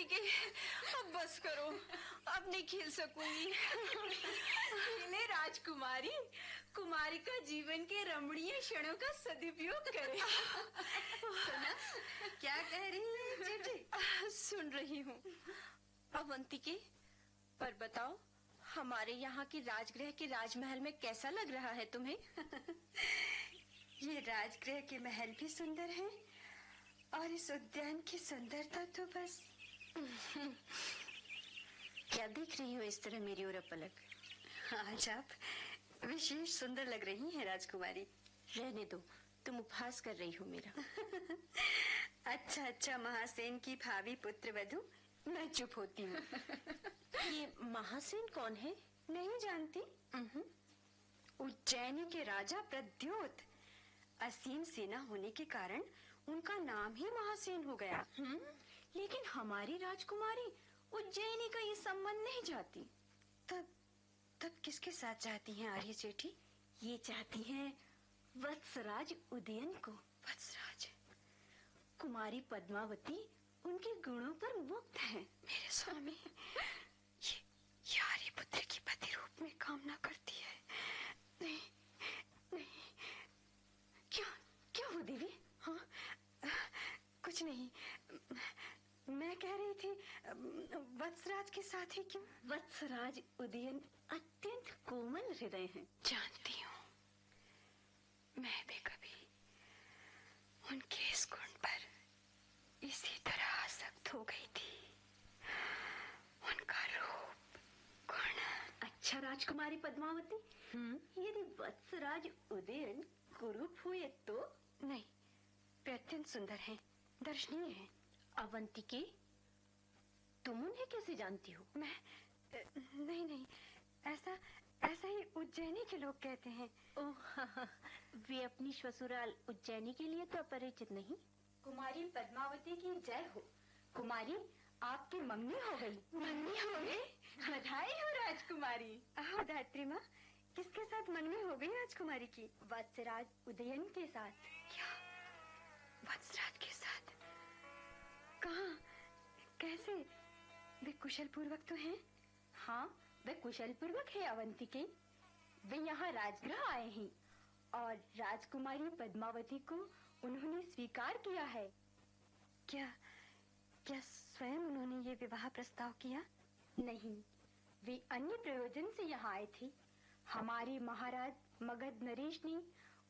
अवंतिके, अब बस करो, अब नहीं खेल सकूंगी। खेले राजकुमारी, कुमारी का जीवन के रमणीय क्षणों का सदुपयोग करे। सुना क्या कह रही है चेटी? सुन रही हूँ अवंतिके, पर बताओ हमारे यहाँ की राजगृह के राजमहल में कैसा लग रहा है तुम्हें? ये राजगृह के महल भी सुंदर हैं और इस उद्यान की सुंदरता तो बस। क्या देख रही हो इस तरह मेरी ओर पलक? आज आप विशेष सुंदर लग रही हैं राजकुमारी। रहने दो, तुम उपहास कर रही हो मेरा। अच्छा अच्छा, महासेन की भावी पुत्र वधू, मैं चुप होती हूँ। ये महासेन कौन है? नहीं जानती? उज्जैनी के राजा प्रद्योत। असीम सेना होने के कारण उनका नाम ही महासेन हो गया। लेकिन हमारी राजकुमारी उज्जैनी का ये संबंध नहीं चाहती। तब किसके साथ चाहती हैं आर्य जेठी? ये चाहती हैं वत्सराज उदयन को। वत्सराज? कुमारी पद्मावती उनके गुणों पर मुग्ध है। मेरे स्वामी, ये आर्य पुत्र की पति रूप में कामना करती है। नहीं नहीं। क्या हो देवी? हाँ, कुछ नहीं। मैं कह रही थी वत्सराज के साथ ही क्यों? वत्सराज उदयन अत्यंत कोमल हृदय हैं। जानती हूँ, मैं भी कभी उनके इस गुण पर इसी तरह आसक्त हो गई थी। उनका रूप, गुण। अच्छा राजकुमारी पद्मावती, यदि वत्सराज उदयन कुरूप हुए तो? नहीं, वे अत्यंत सुंदर हैं, दर्शनीय हैं। अवंतिके, तुम उन्हें कैसे जानती हो? मैं नहीं, ऐसा ही उज्जैनी के लोग कहते हैं। ओह, वे अपनी ससुराल उज्जैनी के लिए तो अपरिचित नहीं। कुमारी पद्मावती की जय हो। कुमारी, आपकी मंगनी हो गई। मंगनी हो गई? बधाई हो राजकुमारी। आओ धात्री माँ, किसके साथ मंगनी हो गई राजकुमारी की? वत्सराज उदयन के साथ। क्या? वत्सराज के साथ? कहाँ? कैसे? वे कुशल पूर्वक तो हैं? हाँ, वे कुशल पूर्वक है अवंतिके। वे यहाँ राजगृह आए हैं और राजकुमारी पद्मावती को उन्होंने स्वीकार किया है। क्या स्वयं उन्होंने ये विवाह प्रस्ताव किया? नहीं, वे अन्य प्रयोजन से यहाँ आए थे। हमारे महाराज मगध नरेश ने